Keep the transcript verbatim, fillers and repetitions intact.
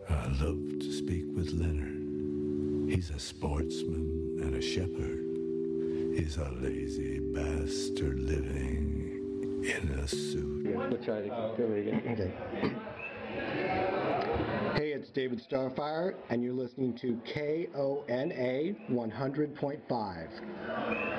I love to speak with Leonard. He's a sportsman and a shepherd. He's a lazy bastard living in a suit. We'll try to go again. Okay. Hey, it's David Starfire, and you're listening to K O N A one hundred point five.